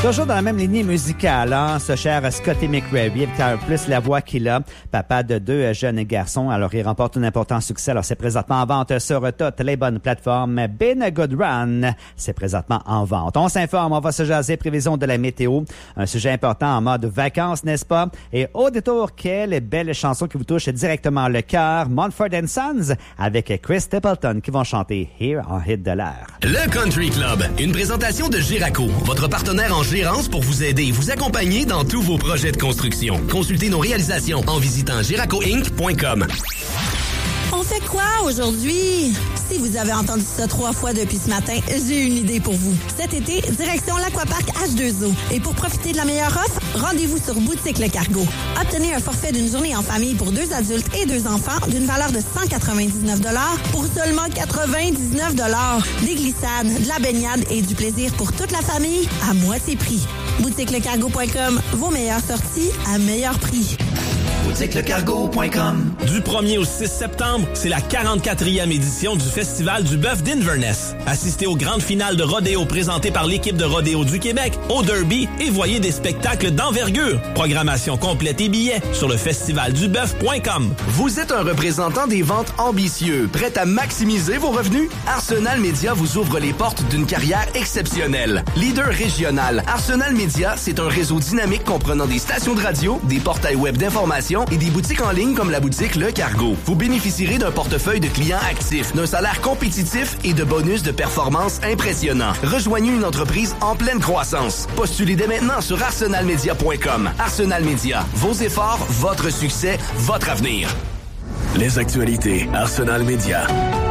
Toujours dans la même lignée musicale, hein, ce cher Scotty McCreery, plus la voix qu'il a, papa de 2 jeunes garçons. Alors, il remporte un important succès. Alors, c'est présentement en vente sur toutes les bonnes plateformes. Been a Good Run, c'est présentement en vente. On s'informe, on va se jaser prévision de la météo. Un sujet important en mode vacances, n'est-ce pas? Et au détour, quelle belle chanson qui vous touche directement le cœur. Mumford & Sons avec Chris Stapleton qui vont chanter Here on Hit de l'air. Le Country Club, une présentation de Giraco, votre partenaire en gérance pour vous aider et vous accompagner dans tous vos projets de construction. Consultez nos réalisations en visitant giracoinc.com. On fait quoi aujourd'hui? Si vous avez entendu ça 3 fois depuis ce matin, j'ai une idée pour vous. Cet été, direction l'Aquapark H2O. Et pour profiter de la meilleure offre, rendez-vous sur Boutique Le Cargo. Obtenez un forfait d'une journée en famille pour 2 adultes et 2 enfants d'une valeur de 199 $ pour seulement 99 $. Des glissades, de la baignade et du plaisir pour toute la famille à moitié prix. BoutiqueLeCargo.com, vos meilleures sorties à meilleur prix. BoutiqueLeCargo.com. Du 1er au 6 septembre, c'est la 44e édition du Festival du bœuf d'Inverness. Assistez aux grandes finales de rodéo présentées par l'équipe de rodéo du Québec, au Derby, et voyez des spectacles d'envergure. Programmation complète et billets sur le festivalduboeuf.com. Vous êtes un représentant des ventes ambitieux, prêt à maximiser vos revenus? Arsenal Media vous ouvre les portes d'une carrière exceptionnelle. Leader régional, Arsenal Media, c'est un réseau dynamique comprenant des stations de radio, des portails web d'information et des boutiques en ligne comme la boutique Le Cargo. Vous bénéficierez d'un portefeuille de clients actifs, d'un salaire compétitif et de bonus de performance impressionnants. Rejoignez une entreprise en pleine croissance. Postulez dès maintenant sur arsenalmedia.com. Arsenal Media, vos efforts, votre succès, votre avenir. Les actualités Arsenal Media.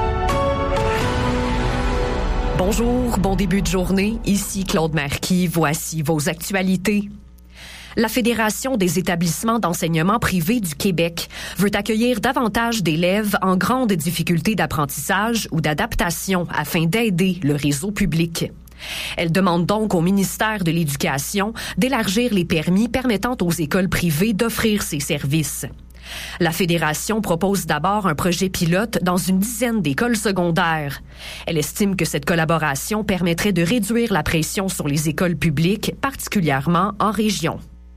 Bonjour, bon début de journée. Ici Claude Marquis. Voici vos actualités. La Fédération des établissements d'enseignement privé du Québec veut accueillir davantage d'élèves en grande difficulté d'apprentissage ou d'adaptation afin d'aider le réseau public. Elle demande donc au ministère de l'Éducation d'élargir les permis permettant aux écoles privées d'offrir ces services. La Fédération propose d'abord un projet pilote dans une dizaine d'écoles secondaires. Elle estime que cette collaboration permettrait de réduire la pression sur les écoles publiques, particulièrement en région.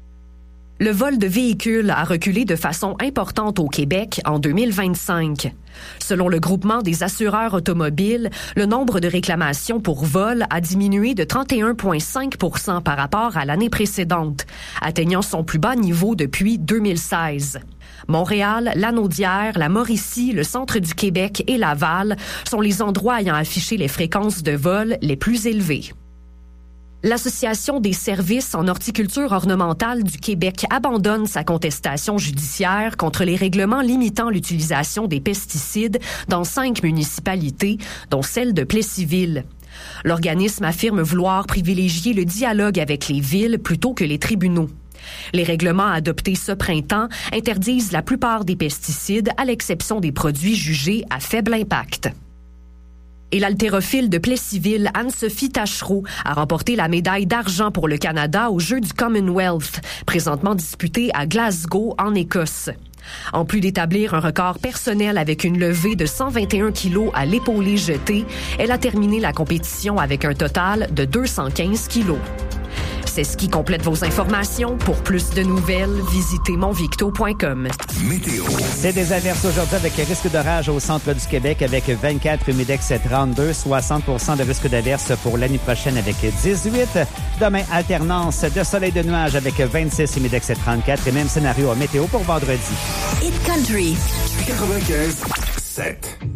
Le vol de véhicules a reculé de façon importante au Québec en 2025. Selon le groupement des assureurs automobiles, le nombre de réclamations pour vol a diminué de 31,5 % par rapport à l'année précédente, atteignant son plus bas niveau depuis 2016. Montréal, Lanaudière, la Mauricie, le centre du Québec et Laval sont les endroits ayant affiché les fréquences de vol les plus élevées. L'Association des services en horticulture ornementale du Québec abandonne sa contestation judiciaire contre les règlements limitant l'utilisation des pesticides dans 5 municipalités, dont celle de Plessisville. L'organisme affirme vouloir privilégier le dialogue avec les villes plutôt que les tribunaux. Les règlements adoptés ce printemps interdisent la plupart des pesticides à l'exception des produits jugés à faible impact. Et l'haltérophile de Plessisville, Anne-Sophie Tachereau, a remporté la médaille d'argent pour le Canada aux Jeux du Commonwealth, présentement disputés à Glasgow, en Écosse. En plus d'établir un record personnel avec une levée de 121 kilos à l'épaulé jeté, elle a terminé la compétition avec un total de 215 kilos. C'est ce qui complète vos informations. Pour plus de nouvelles, visitez monvicto.com. Météo. C'est des averses aujourd'hui avec risque d'orage au centre du Québec avec 24, humidex 32, 60% de risque d'averse pour l'année prochaine avec 18. Demain, alternance de soleil et de nuages avec 26, humidex 34 et même scénario météo pour vendredi. Hit Country. 95.7.